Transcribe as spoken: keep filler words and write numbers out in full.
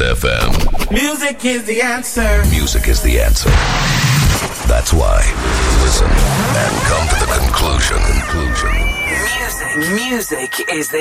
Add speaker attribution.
Speaker 1: F M.
Speaker 2: Music is the answer.
Speaker 1: Music is the answer. That's why. Listen and come to the conclusion. Conclusion.
Speaker 3: Music. Music is the